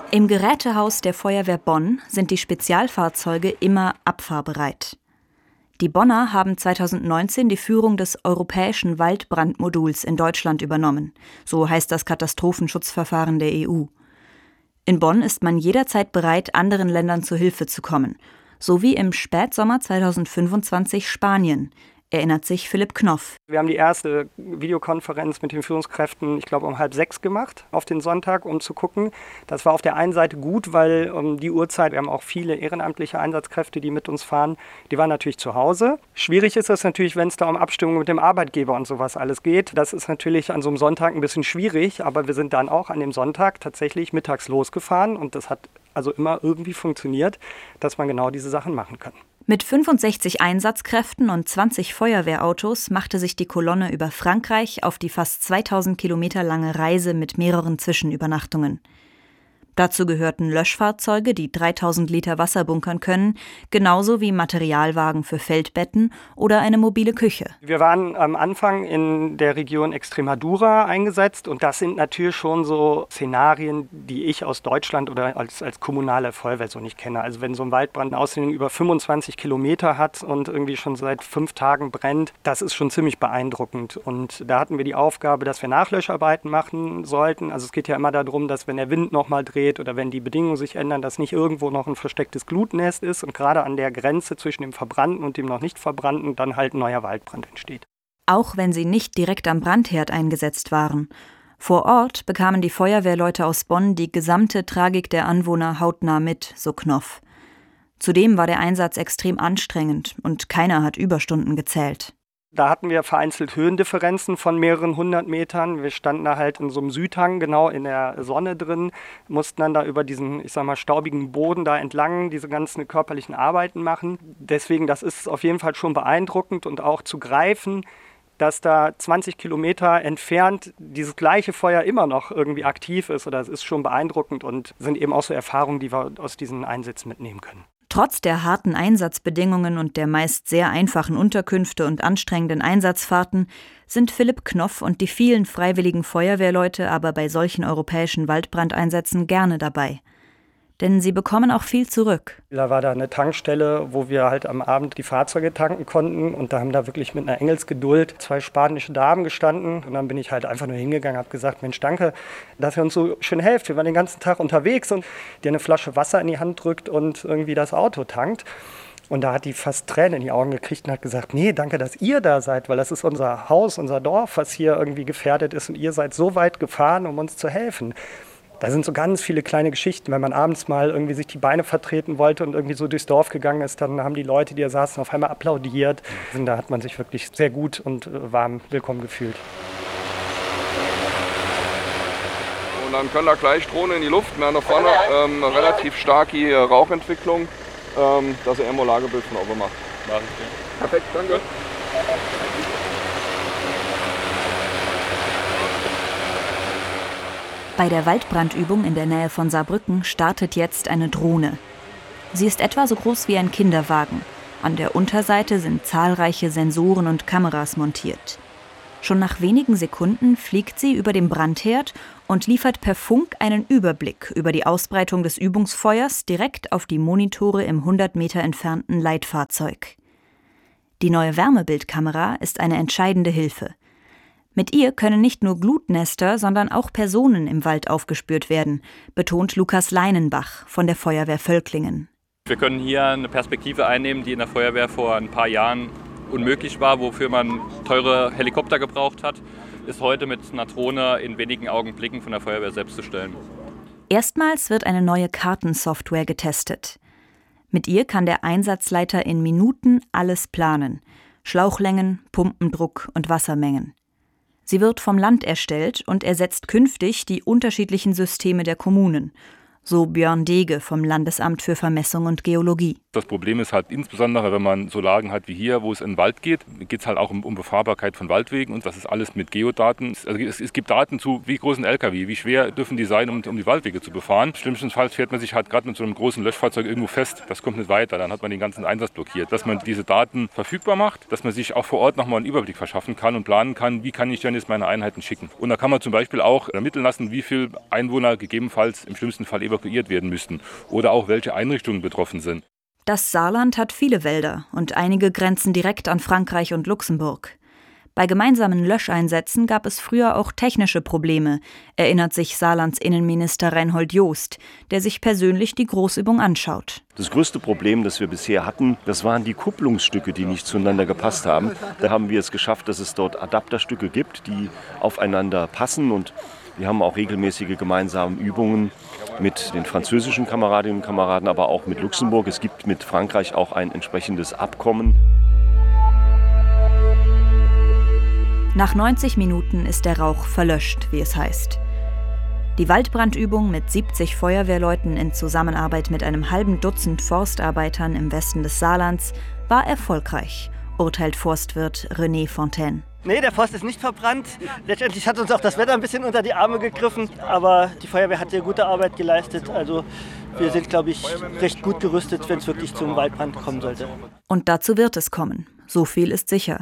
Im Gerätehaus der Feuerwehr Bonn sind die Spezialfahrzeuge immer abfahrbereit. Die Bonner haben 2019 die Führung des europäischen Waldbrandmoduls in Deutschland übernommen. So heißt das Katastrophenschutzverfahren der EU. In Bonn ist man jederzeit bereit, anderen Ländern zu Hilfe zu kommen. So wie im Spätsommer 2025 Spanien, erinnert sich Philipp Knoff. Wir haben die erste Videokonferenz mit den Führungskräften, ich glaube, um 5:30 gemacht, auf den Sonntag, um zu gucken. Das war auf der einen Seite gut, weil um die Uhrzeit, wir haben auch viele ehrenamtliche Einsatzkräfte, die mit uns fahren, die waren natürlich zu Hause. Schwierig ist es natürlich, wenn es da um Abstimmung mit dem Arbeitgeber und sowas alles geht. Das ist natürlich an so einem Sonntag ein bisschen schwierig, aber wir sind dann auch an dem Sonntag tatsächlich mittags losgefahren und das hat also immer irgendwie funktioniert, dass man genau diese Sachen machen kann. Mit 65 Einsatzkräften und 20 Feuerwehrautos machte sich die Kolonne über Frankreich auf die fast 2000 Kilometer lange Reise mit mehreren Zwischenübernachtungen. Dazu gehörten Löschfahrzeuge, die 3000 Liter Wasser bunkern können, genauso wie Materialwagen für Feldbetten oder eine mobile Küche. Wir waren am Anfang in der Region Extremadura eingesetzt und das sind natürlich schon so Szenarien, die ich aus Deutschland oder als kommunale Feuerwehr so nicht kenne. Also wenn so ein Waldbrand eine Ausdehnung über 25 Kilometer hat und irgendwie schon seit 5 Tagen brennt, das ist schon ziemlich beeindruckend. Und da hatten wir die Aufgabe, dass wir Nachlöscharbeiten machen sollten. Also es geht ja immer darum, dass wenn der Wind nochmal dreht oder wenn die Bedingungen sich ändern, dass nicht irgendwo noch ein verstecktes Glutnest ist und gerade an der Grenze zwischen dem Verbrannten und dem noch nicht Verbrannten dann halt ein neuer Waldbrand entsteht. Auch wenn sie nicht direkt am Brandherd eingesetzt waren. Vor Ort bekamen die Feuerwehrleute aus Bonn die gesamte Tragik der Anwohner hautnah mit, so Knoff. Zudem war der Einsatz extrem anstrengend und keiner hat Überstunden gezählt. Da hatten wir vereinzelt Höhendifferenzen von mehreren 100 Metern. Wir standen da halt in so einem Südhang, genau in der Sonne drin, mussten dann da über diesen, staubigen Boden da entlang diese ganzen körperlichen Arbeiten machen. Deswegen, das ist auf jeden Fall schon beeindruckend und auch zu greifen, dass da 20 Kilometer entfernt dieses gleiche Feuer immer noch irgendwie aktiv ist. Oder es ist schon beeindruckend und sind eben auch so Erfahrungen, die wir aus diesen Einsätzen mitnehmen können. Trotz der harten Einsatzbedingungen und der meist sehr einfachen Unterkünfte und anstrengenden Einsatzfahrten sind Philipp Knoff und die vielen freiwilligen Feuerwehrleute aber bei solchen europäischen Waldbrandeinsätzen gerne dabei. Denn sie bekommen auch viel zurück. Da war da eine Tankstelle, wo wir halt am Abend die Fahrzeuge tanken konnten und da haben da wirklich mit einer Engelsgeduld 2 spanische Damen gestanden und dann bin ich halt einfach nur hingegangen, habe gesagt, Mensch, danke, dass ihr uns so schön helft. Wir waren den ganzen Tag unterwegs und dir eine Flasche Wasser in die Hand drückt und irgendwie das Auto tankt. Und da hat die fast Tränen in die Augen gekriegt und hat gesagt, nee, danke, dass ihr da seid, weil das ist unser Haus, unser Dorf, was hier irgendwie gefährdet ist und ihr seid so weit gefahren, um uns zu helfen. Da sind so ganz viele kleine Geschichten. Wenn man abends mal irgendwie sich die Beine vertreten wollte und irgendwie so durchs Dorf gegangen ist, dann haben die Leute, die da saßen, auf einmal applaudiert. Und da hat man sich wirklich sehr gut und warm willkommen gefühlt. Und dann können da gleich Drohnen in die Luft. Wir haben da vorne eine relativ starke Rauchentwicklung, dass er immer Lagebild von oben macht. Perfekt, danke. Bei der Waldbrandübung in der Nähe von Saarbrücken startet jetzt eine Drohne. Sie ist etwa so groß wie ein Kinderwagen. An der Unterseite sind zahlreiche Sensoren und Kameras montiert. Schon nach wenigen Sekunden fliegt sie über dem Brandherd und liefert per Funk einen Überblick über die Ausbreitung des Übungsfeuers direkt auf die Monitore im 100 Meter entfernten Leitfahrzeug. Die neue Wärmebildkamera ist eine entscheidende Hilfe. Mit ihr können nicht nur Glutnester, sondern auch Personen im Wald aufgespürt werden, betont Lukas Leinenbach von der Feuerwehr Völklingen. Wir können hier eine Perspektive einnehmen, die in der Feuerwehr vor ein paar Jahren unmöglich war, wofür man teure Helikopter gebraucht hat, ist heute mit einer Drohne in wenigen Augenblicken von der Feuerwehr selbst zu stellen. Erstmals wird eine neue Kartensoftware getestet. Mit ihr kann der Einsatzleiter in Minuten alles planen: Schlauchlängen, Pumpendruck und Wassermengen. Sie wird vom Land erstellt und ersetzt künftig die unterschiedlichen Systeme der Kommunen. So Björn Dege vom Landesamt für Vermessung und Geologie. Das Problem ist halt insbesondere, wenn man so Lagen hat wie hier, wo es in den Wald geht, geht es halt auch um Befahrbarkeit von Waldwegen und das ist alles mit Geodaten. Also es gibt Daten zu, wie groß ein LKW, wie schwer dürfen die sein, um die Waldwege zu befahren. Schlimmstenfalls fährt man sich halt gerade mit so einem großen Löschfahrzeug irgendwo fest. Das kommt nicht weiter, dann hat man den ganzen Einsatz blockiert. Dass man diese Daten verfügbar macht, dass man sich auch vor Ort nochmal einen Überblick verschaffen kann und planen kann, wie kann ich denn jetzt meine Einheiten schicken. Und da kann man zum Beispiel auch ermitteln lassen, wie viele Einwohner gegebenenfalls im schlimmsten Fall evakuiert evakuiert werden müssten oder auch welche Einrichtungen betroffen sind. Das Saarland hat viele Wälder und einige grenzen direkt an Frankreich und Luxemburg. Bei gemeinsamen Löscheinsätzen gab es früher auch technische Probleme, erinnert sich Saarlands Innenminister Reinhold Joost, der sich persönlich die Großübung anschaut. Das größte Problem, das wir bisher hatten, das waren die Kupplungsstücke, die nicht zueinander gepasst haben. Da haben wir es geschafft, dass es dort Adapterstücke gibt, die aufeinander passen, und wir haben auch regelmäßige gemeinsame Übungen mit den französischen Kameradinnen und Kameraden, aber auch mit Luxemburg. Es gibt mit Frankreich auch ein entsprechendes Abkommen. Nach 90 Minuten ist der Rauch verlöscht, wie es heißt. Die Waldbrandübung mit 70 Feuerwehrleuten in Zusammenarbeit mit einem halben Dutzend Forstarbeitern im Westen des Saarlands war erfolgreich, urteilt Forstwirt René Fontaine. Nee, der Forst ist nicht verbrannt. Letztendlich hat uns auch das Wetter ein bisschen unter die Arme gegriffen. Aber die Feuerwehr hat sehr gute Arbeit geleistet. Also wir sind, glaube ich, recht gut gerüstet, wenn es wirklich zum Waldbrand kommen sollte. Und dazu wird es kommen. So viel ist sicher.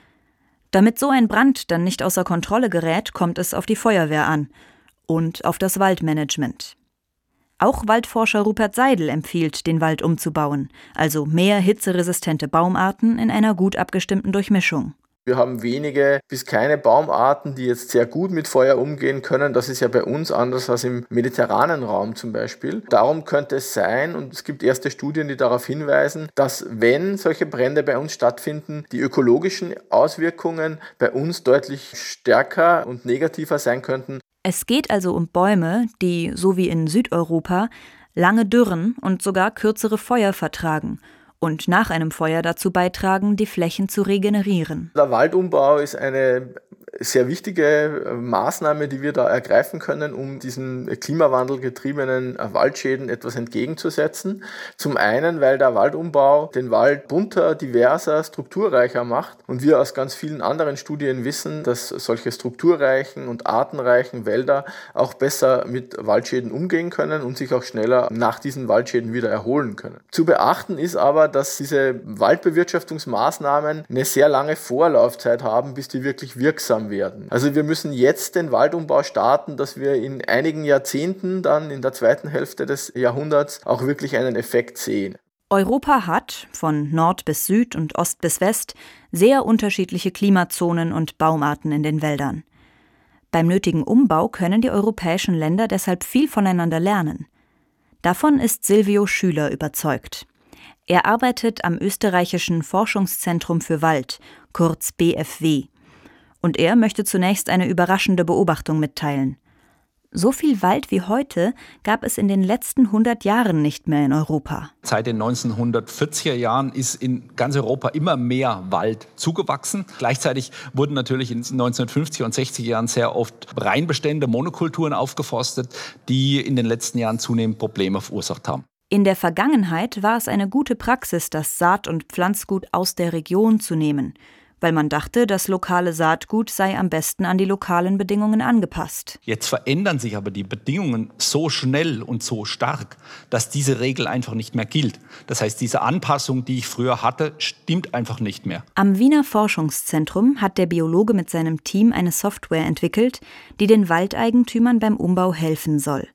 Damit so ein Brand dann nicht außer Kontrolle gerät, kommt es auf die Feuerwehr an und auf das Waldmanagement. Auch Waldforscher Rupert Seidel empfiehlt, den Wald umzubauen, also mehr hitzeresistente Baumarten in einer gut abgestimmten Durchmischung. Wir haben wenige bis keine Baumarten, die jetzt sehr gut mit Feuer umgehen können. Das ist ja bei uns anders als im mediterranen Raum zum Beispiel. Darum könnte es sein, und es gibt erste Studien, die darauf hinweisen, dass, wenn solche Brände bei uns stattfinden, die ökologischen Auswirkungen bei uns deutlich stärker und negativer sein könnten. Es geht also um Bäume, die, so wie in Südeuropa, lange Dürren und sogar kürzere Feuer vertragen und nach einem Feuer dazu beitragen, die Flächen zu regenerieren. Der Waldumbau ist eine sehr wichtige Maßnahme, die wir da ergreifen können, um diesen klimawandelgetriebenen Waldschäden etwas entgegenzusetzen. Zum einen, weil der Waldumbau den Wald bunter, diverser, strukturreicher macht, und wir aus ganz vielen anderen Studien wissen, dass solche strukturreichen und artenreichen Wälder auch besser mit Waldschäden umgehen können und sich auch schneller nach diesen Waldschäden wieder erholen können. Zu beachten ist aber, dass diese Waldbewirtschaftungsmaßnahmen eine sehr lange Vorlaufzeit haben, bis die wirklich wirksam werden. Also wir müssen jetzt den Waldumbau starten, dass wir in einigen Jahrzehnten dann in der zweiten Hälfte des Jahrhunderts auch wirklich einen Effekt sehen. Europa hat, von Nord bis Süd und Ost bis West, sehr unterschiedliche Klimazonen und Baumarten in den Wäldern. Beim nötigen Umbau können die europäischen Länder deshalb viel voneinander lernen. Davon ist Silvio Schüler überzeugt. Er arbeitet am österreichischen Forschungszentrum für Wald, kurz BFW. Und er möchte zunächst eine überraschende Beobachtung mitteilen. So viel Wald wie heute gab es in den letzten 100 Jahren nicht mehr in Europa. Seit den 1940er Jahren ist in ganz Europa immer mehr Wald zugewachsen. Gleichzeitig wurden natürlich in den 1950er und 60er Jahren sehr oft Reinbestände, Monokulturen aufgeforstet, die in den letzten Jahren zunehmend Probleme verursacht haben. In der Vergangenheit war es eine gute Praxis, das Saat- und Pflanzgut aus der Region zu nehmen, weil man dachte, das lokale Saatgut sei am besten an die lokalen Bedingungen angepasst. Jetzt verändern sich aber die Bedingungen so schnell und so stark, dass diese Regel einfach nicht mehr gilt. Das heißt, diese Anpassung, die ich früher hatte, stimmt einfach nicht mehr. Am Wiener Forschungszentrum hat der Biologe mit seinem Team eine Software entwickelt, die den Waldeigentümern beim Umbau helfen soll.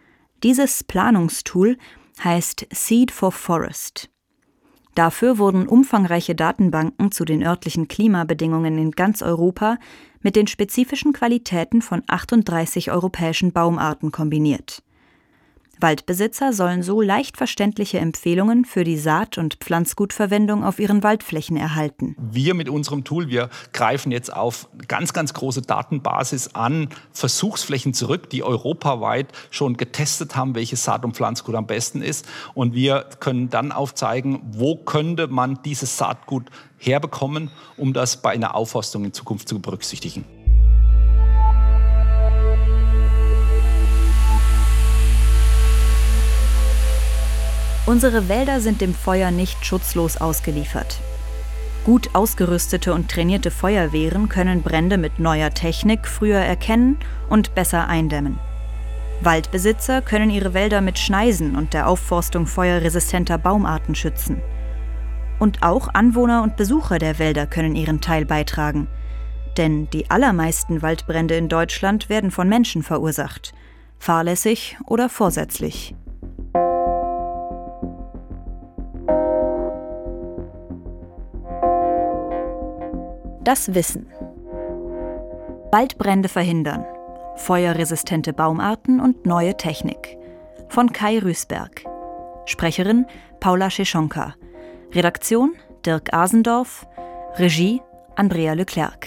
Dieses Planungstool heißt Seed for Forest. Dafür wurden umfangreiche Datenbanken zu den örtlichen Klimabedingungen in ganz Europa mit den spezifischen Qualitäten von 38 europäischen Baumarten kombiniert. Waldbesitzer sollen so leicht verständliche Empfehlungen für die Saat- und Pflanzgutverwendung auf ihren Waldflächen erhalten. Wir mit unserem Tool, wir greifen jetzt auf ganz, ganz große Datenbasis an Versuchsflächen zurück, die europaweit schon getestet haben, welches Saat- und Pflanzgut am besten ist. Und wir können dann aufzeigen, wo könnte man dieses Saatgut herbekommen, um das bei einer Aufforstung in Zukunft zu berücksichtigen. Unsere Wälder sind dem Feuer nicht schutzlos ausgeliefert. Gut ausgerüstete und trainierte Feuerwehren können Brände mit neuer Technik früher erkennen und besser eindämmen. Waldbesitzer können ihre Wälder mit Schneisen und der Aufforstung feuerresistenter Baumarten schützen. Und auch Anwohner und Besucher der Wälder können ihren Teil beitragen. Denn die allermeisten Waldbrände in Deutschland werden von Menschen verursacht. fahrlässig oder vorsätzlich. Das Wissen. Waldbrände verhindern. Feuerresistente Baumarten und neue Technik. Von Kai Rüßberg. Sprecherin Paula Scheschonka. Redaktion Dirk Asendorf. Regie Andrea Leclerc.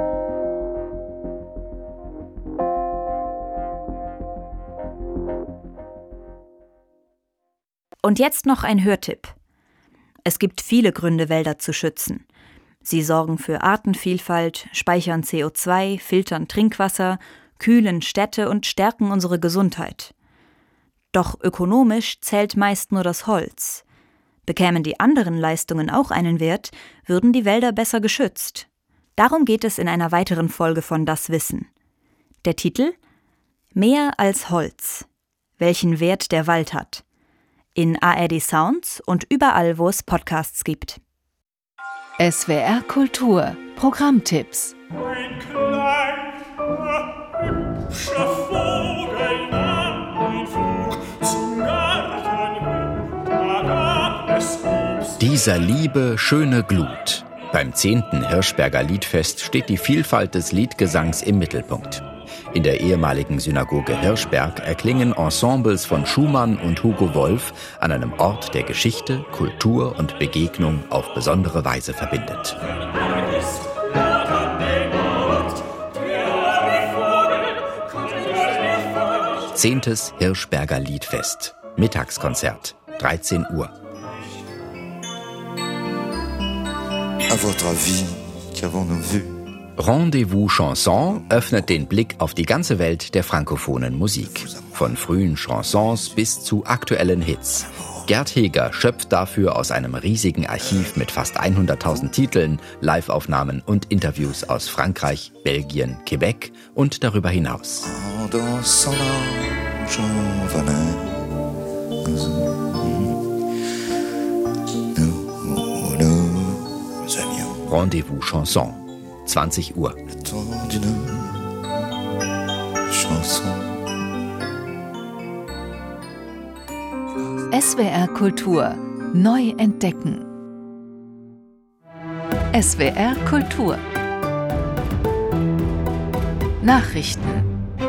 Und jetzt noch ein Hörtipp. Es gibt viele Gründe, Wälder zu schützen. Sie sorgen für Artenvielfalt, speichern CO2, filtern Trinkwasser, kühlen Städte und stärken unsere Gesundheit. Doch ökonomisch zählt meist nur das Holz. Bekämen die anderen Leistungen auch einen Wert, würden die Wälder besser geschützt. Darum geht es in einer weiteren Folge von Das Wissen. Der Titel: Mehr als Holz. Welchen Wert der Wald hat. In ARD Sounds und überall, wo es Podcasts gibt. SWR Kultur Programmtipps. Ein kleiner, hübscher Vogel nahm den Flug zum Garten hin, da gab es Obst. Dieser Liebe, schöne Glut. Beim 10. Hirschberger Liedfest steht die Vielfalt des Liedgesangs im Mittelpunkt. In der ehemaligen Synagoge Hirschberg erklingen Ensembles von Schumann und Hugo Wolf an einem Ort, der Geschichte, Kultur und Begegnung auf besondere Weise verbindet. 10. Hirschberger Liedfest. Mittagskonzert, 13 Uhr. À votre avis, qu'avons-nous vu? Rendez-vous Chanson öffnet den Blick auf die ganze Welt der frankophonen Musik. Von frühen Chansons bis zu aktuellen Hits. Gerd Heger schöpft dafür aus einem riesigen Archiv mit fast 100.000 Titeln, Liveaufnahmen und Interviews aus Frankreich, Belgien, Quebec und darüber hinaus. Rendez-vous Chanson. 20 Uhr. SWR Kultur neu entdecken. SWR Kultur Nachrichten.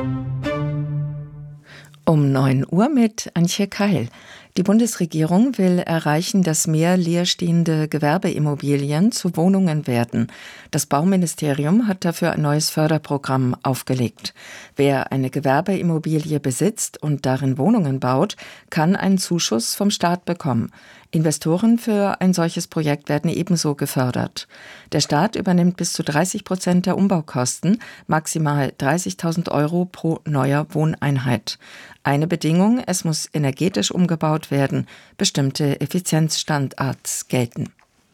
Um 9 Uhr mit Antje Keil. Die Bundesregierung will erreichen, dass mehr leerstehende Gewerbeimmobilien zu Wohnungen werden. Das Bauministerium hat dafür ein neues Förderprogramm aufgelegt. Wer eine Gewerbeimmobilie besitzt und darin Wohnungen baut, kann einen Zuschuss vom Staat bekommen. Investoren für ein solches Projekt werden ebenso gefördert. Der Staat übernimmt bis zu 30% der Umbaukosten, maximal 30.000 Euro pro neuer Wohneinheit. Eine Bedingung, es muss energetisch umgebaut werden, bestimmte Effizienzstandards gelten.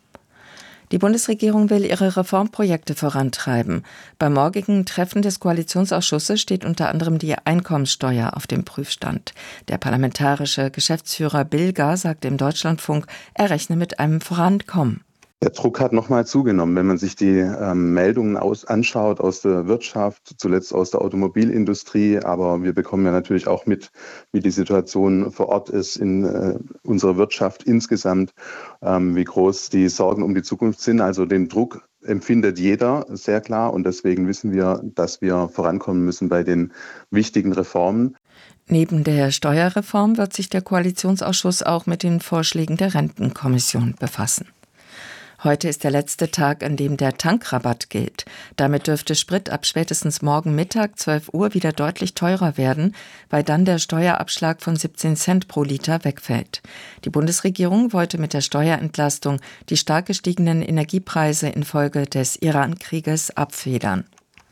Die Bundesregierung will ihre Reformprojekte vorantreiben. Beim morgigen Treffen des Koalitionsausschusses steht unter anderem die Einkommenssteuer auf dem Prüfstand. Der parlamentarische Geschäftsführer Bilger sagte im Deutschlandfunk, er rechne mit einem Vorankommen. Der Druck hat nochmal zugenommen, wenn man sich die Meldungen anschaut aus der Wirtschaft, zuletzt aus der Automobilindustrie. Aber wir bekommen ja natürlich auch mit, wie die Situation vor Ort ist in unserer Wirtschaft insgesamt, wie groß die Sorgen um die Zukunft sind. Also den Druck empfindet jeder sehr klar und deswegen wissen wir, dass wir vorankommen müssen bei den wichtigen Reformen. Neben der Steuerreform wird sich der Koalitionsausschuss auch mit den Vorschlägen der Rentenkommission befassen. Heute ist der letzte Tag, an dem der Tankrabatt gilt. Damit dürfte Sprit ab spätestens morgen Mittag 12 Uhr wieder deutlich teurer werden, weil dann der Steuerabschlag von 17 Cent pro Liter wegfällt. Die Bundesregierung wollte mit der Steuerentlastung die stark gestiegenen Energiepreise infolge des Iran-Krieges abfedern.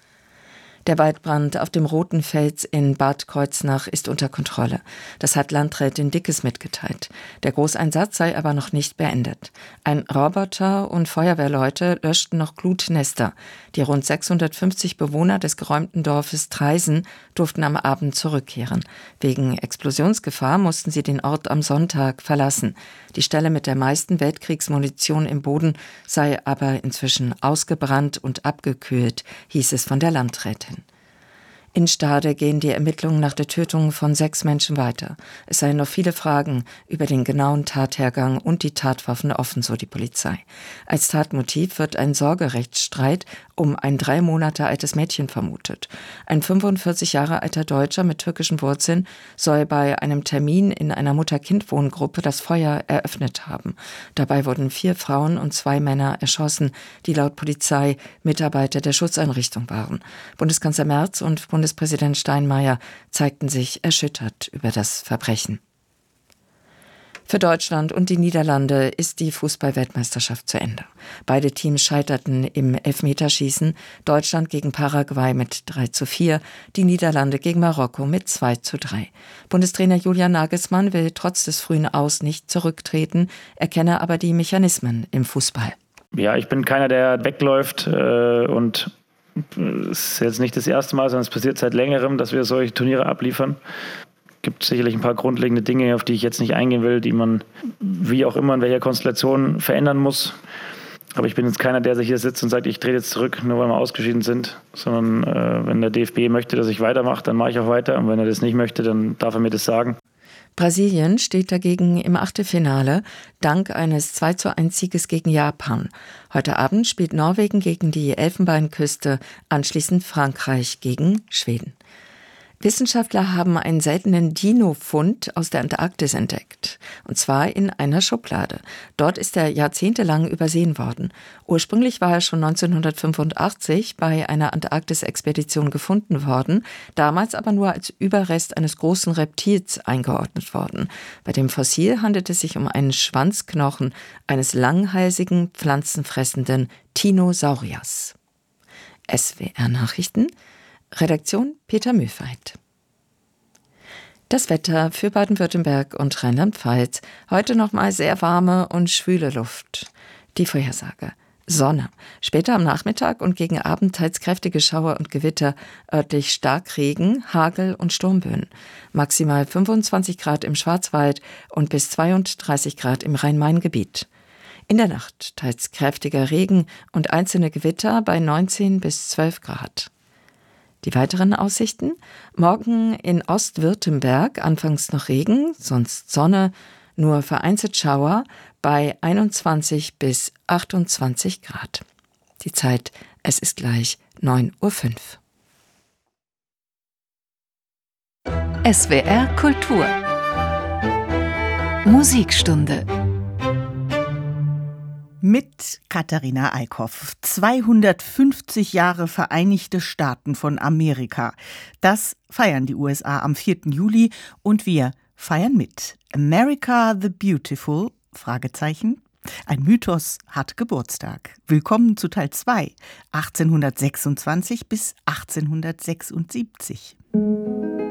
Der Waldbrand auf dem Roten Fels in Bad Kreuznach ist unter Kontrolle. Das hat Landrätin Dickes mitgeteilt. Der Großeinsatz sei aber noch nicht beendet. Ein Roboter und Feuerwehrleute löschten noch Glutnester. Die rund 650 Bewohner des geräumten Dorfes Traisen durften am Abend zurückkehren. Wegen Explosionsgefahr mussten sie den Ort am Sonntag verlassen. Die Stelle mit der meisten Weltkriegsmunition im Boden sei aber inzwischen ausgebrannt und abgekühlt, hieß es von der Landrätin. In Stade gehen die Ermittlungen nach der Tötung von 6 Menschen weiter. Es seien noch viele Fragen über den genauen Tathergang und die Tatwaffen offen, so die Polizei. Als Tatmotiv wird ein Sorgerechtsstreit um ein 3 Monate altes Mädchen vermutet. Ein 45 Jahre alter Deutscher mit türkischen Wurzeln soll bei einem Termin in einer Mutter-Kind-Wohngruppe das Feuer eröffnet haben. Dabei wurden 4 Frauen und 2 Männer erschossen, die laut Polizei Mitarbeiter der Schutzeinrichtung waren. Bundeskanzler Merz und Bundespräsident Steinmeier zeigten sich erschüttert über das Verbrechen. Für Deutschland und die Niederlande ist die Fußball-Weltmeisterschaft zu Ende. Beide Teams scheiterten im Elfmeterschießen. Deutschland gegen Paraguay mit 3:4, die Niederlande gegen Marokko mit 2:3. Bundestrainer Julian Nagelsmann will trotz des frühen Aus nicht zurücktreten, erkenne aber die Mechanismen im Fußball. Ja, ich bin keiner, der wegläuft und es ist jetzt nicht das erste Mal, sondern es passiert seit längerem, dass wir solche Turniere abliefern. Es gibt sicherlich ein paar grundlegende Dinge, auf die ich jetzt nicht eingehen will, die man wie auch immer in welcher Konstellation verändern muss. Aber ich bin jetzt keiner, der sich hier sitzt und sagt, ich trete jetzt zurück, nur weil wir ausgeschieden sind. Sondern wenn der DFB möchte, dass ich weitermache, dann mache ich auch weiter. Und wenn er das nicht möchte, dann darf er mir das sagen. Brasilien steht dagegen im Achtelfinale dank eines 2:1 Sieges gegen Japan. Heute Abend spielt Norwegen gegen die Elfenbeinküste, anschließend Frankreich gegen Schweden. Wissenschaftler haben einen seltenen Dino-Fund aus der Antarktis entdeckt, und zwar in einer Schublade. Dort ist er jahrzehntelang übersehen worden. Ursprünglich war er schon 1985 bei einer Antarktis-Expedition gefunden worden, damals aber nur als Überrest eines großen Reptils eingeordnet worden. Bei dem Fossil handelt es sich um einen Schwanzknochen eines langhalsigen, pflanzenfressenden Tinosauriers. SWR-Nachrichten, Redaktion Peter Mühlfeit. Das Wetter für Baden-Württemberg und Rheinland-Pfalz. Heute nochmal sehr warme und schwüle Luft. Die Vorhersage: Sonne. Später am Nachmittag und gegen Abend teils kräftige Schauer und Gewitter, örtlich Starkregen, Hagel und Sturmböen. Maximal 25 Grad im Schwarzwald und bis 32 Grad im Rhein-Main-Gebiet. In der Nacht teils kräftiger Regen und einzelne Gewitter bei 19 bis 12 Grad. Die weiteren Aussichten: Morgen in Ostwürttemberg anfangs noch Regen, sonst Sonne, nur vereinzelt Schauer bei 21 bis 28 Grad. Die Zeit, es ist gleich 9:05 Uhr. SWR Kultur Musikstunde mit Katharina Eickhoff. 250 Jahre Vereinigte Staaten von Amerika. Das feiern die USA am 4. Juli und wir feiern mit. America the Beautiful? Fragezeichen. Ein Mythos hat Geburtstag. Willkommen zu Teil 2, 1826 bis 1876.